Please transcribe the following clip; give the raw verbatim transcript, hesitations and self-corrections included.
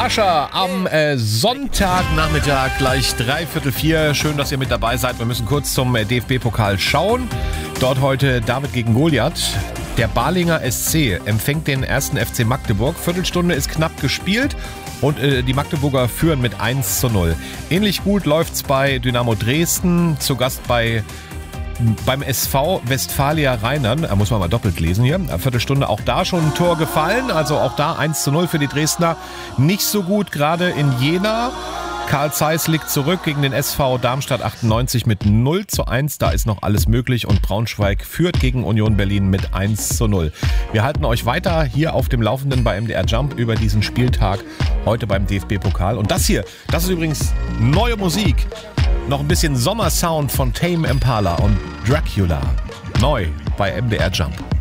Ascher am äh, Sonntagnachmittag, gleich dreiviertel vier. Schön, dass ihr mit dabei seid. Wir müssen kurz zum äh, D F B-Pokal schauen. Dort heute David gegen Goliath. Der Balinger S C empfängt den ersten F C Magdeburg. Viertelstunde ist knapp gespielt und äh, die Magdeburger führen mit eins zu null. Ähnlich gut läuft's bei Dynamo Dresden, zu Gast bei beim S V Westfalia Rheinland. Da muss man mal doppelt lesen hier. Eine Viertelstunde auch da schon ein Tor gefallen, also auch da eins zu null für die Dresdner. Nicht so gut gerade in Jena. Karl Zeiss liegt zurück gegen den S V Darmstadt achtundneunzig mit null zu eins. Da ist noch alles möglich und Braunschweig führt gegen Union Berlin mit eins zu null. Wir halten euch weiter hier auf dem Laufenden bei M D R Jump über diesen Spieltag heute beim D F B-Pokal. Und das hier, das ist übrigens neue Musik. Noch ein bisschen Sommersound von Tame Impala und Dracula. Neu bei M D R Jump.